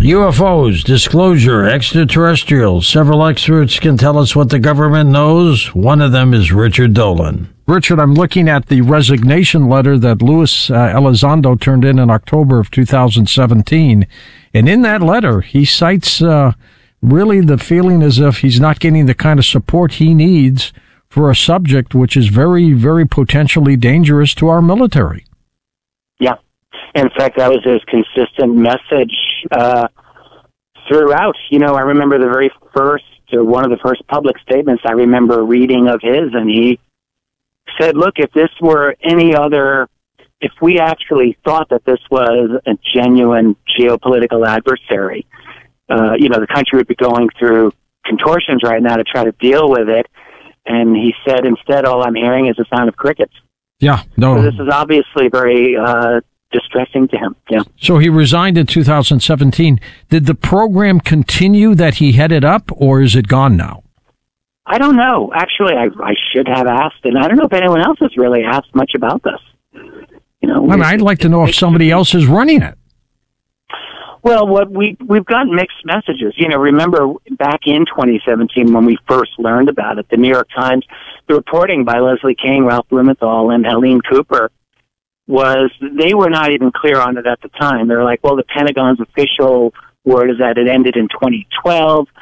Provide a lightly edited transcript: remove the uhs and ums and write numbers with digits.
UFOs, disclosure, extraterrestrials. Several experts can tell us what the government knows. One of them is Richard Dolan. Richard, I'm looking at the resignation letter that Luis Elizondo turned in October of 2017. And in that letter, he cites really the feeling as if he's not getting the kind of support he needs for a subject which is very, very potentially dangerous to our military. Yeah. In fact, that was his consistent message throughout. You know, I remember the very first, or one of the first public statements I remember reading of his, and he said, look, if this were any other, if we actually thought that this was a genuine geopolitical adversary, the country would be going through contortions right now to try to deal with it. And he said, instead, all I'm hearing is the sound of crickets. Yeah, no. So this is obviously very distressing to him. Yeah. So he resigned in 2017. Did the program continue that he headed up, or is it gone now? I don't know. Actually, I should have asked, and I don't know if anyone else has really asked much about this. You know, I'd like to know if somebody else is running it. Well, we've gotten mixed messages. You know, remember back in 2017 when we first learned about it, the New York Times, the reporting by Leslie King, Ralph Blumenthal, and Helene Cooper was they were not even clear on it at the time. They were like, well, the Pentagon's official word is that it ended in 2012.